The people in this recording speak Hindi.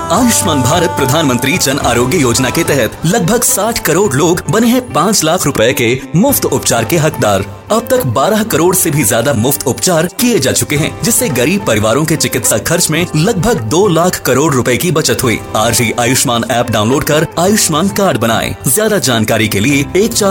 आयुष्मान भारत प्रधानमंत्री जन आरोग्य योजना के तहत लगभग 60 करोड़ लोग बने हैं 5 लाख रुपए के मुफ्त उपचार के हकदार। अब तक 12 करोड़ से भी ज्यादा मुफ्त उपचार किए जा चुके हैं, जिससे गरीब परिवारों के चिकित्सा खर्च में लगभग 2 लाख करोड़ रुपए की बचत हुई। आज ही आयुष्मान ऐप डाउनलोड कर आयुष्मान कार्ड बनाएं। ज्यादा जानकारी के लिए 14